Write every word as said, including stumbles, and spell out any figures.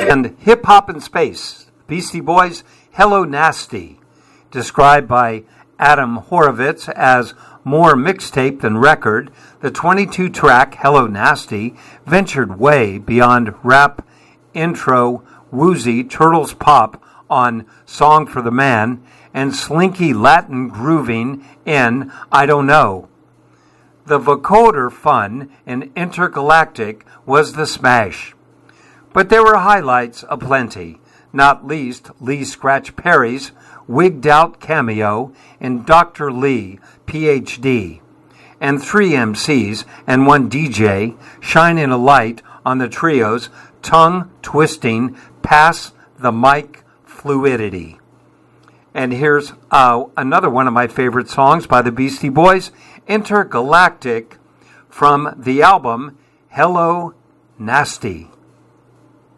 And Hip Hop in Space, Beastie Boys' Hello Nasty, described by Adam Horovitz as more mixtape than record, the twenty-two track Hello Nasty ventured way beyond rap, intro, woozy Turtles pop on Song for the Man, and slinky Latin grooving in I Don't Know. The vocoder fun in Intergalactic was the smash. But there were highlights aplenty, not least Lee Scratch Perry's wigged-out cameo in Doctor Lee, P H D, and three M Cs and one D J shining a light on the trio's tongue-twisting pass-the-mic fluidity. And here's uh, another one of my favorite songs by the Beastie Boys, Intergalactic, from the album Hello Nasty.